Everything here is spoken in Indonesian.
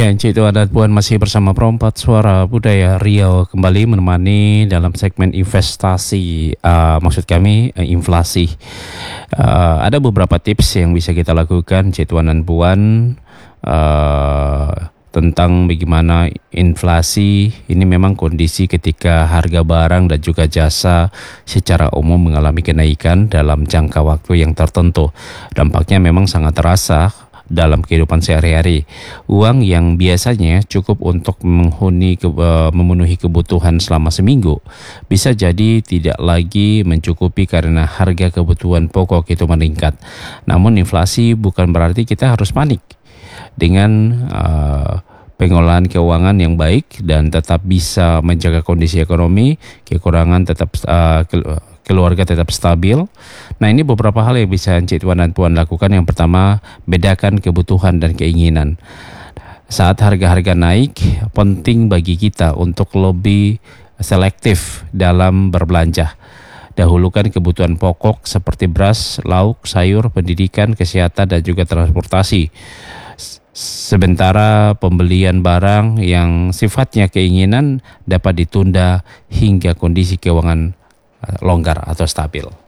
Ya, Encik Tuan dan Puan masih bersama Perompak Suara Budaya Riau kembali menemani dalam segmen investasi, maksud kami inflasi. Ada beberapa tips yang bisa kita lakukan, Encik Tuan dan Puan, tentang bagaimana inflasi ini memang kondisi ketika harga barang dan juga jasa secara umum mengalami kenaikan dalam jangka waktu yang tertentu. Dampaknya memang sangat terasa dalam kehidupan sehari-hari. Uang yang biasanya cukup untuk memenuhi kebutuhan selama seminggu bisa jadi tidak lagi mencukupi karena harga kebutuhan pokok itu meningkat. Namun inflasi bukan berarti kita harus panik. Dengan pengolahan keuangan yang baik dan tetap bisa menjaga kondisi ekonomi, keluarga tetap stabil. Nah, ini beberapa hal yang bisa Encik Tuan dan Puan lakukan. Yang pertama, bedakan kebutuhan dan keinginan. Saat harga-harga naik, penting bagi kita untuk lebih selektif dalam berbelanja. Dahulukan kebutuhan pokok seperti beras, lauk, sayur, pendidikan, kesehatan, dan juga transportasi. Sementara pembelian barang yang sifatnya keinginan dapat ditunda hingga kondisi keuangan longgar atau stabil.